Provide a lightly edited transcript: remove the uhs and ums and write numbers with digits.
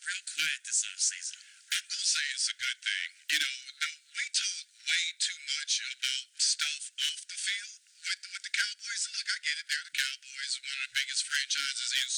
real quiet this offseason. I'm gonna say it's a good thing. You know, we talk way too much about stuff off the field with the Cowboys. And look, I get it. They're the Cowboys, one of the biggest franchises in